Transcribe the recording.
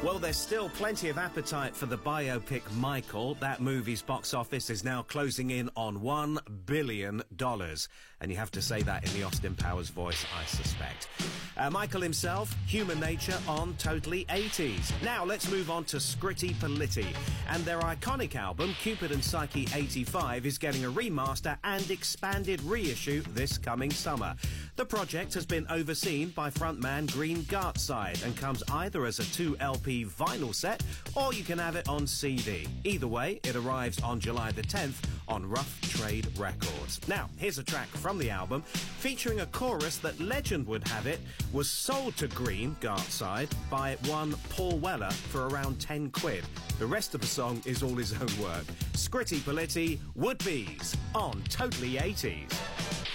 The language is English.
Well, there's still plenty of appetite for the biopic Michael. That movie's box office is now closing in on $1 billion. And you have to say that in the Austin Powers voice, I suspect. Michael himself, Human Nature on Totally 80s. Now let's move on to Scritti Politti. And their iconic album, Cupid and Psyche 85, is getting a remaster and expanded reissue this coming summer. The project has been overseen by frontman Green Gartside and comes either as a 2LP vinyl set or you can have it on CD. Either way, it arrives on July the 10th on Rough Trade Records. Now, here's a track from the album featuring a chorus that legend would have it was sold to Green Gartside by one Paul Weller for around 10 quid. The rest of the song is all his own work. Scritti Politti, Would-Be's on Totally 80s.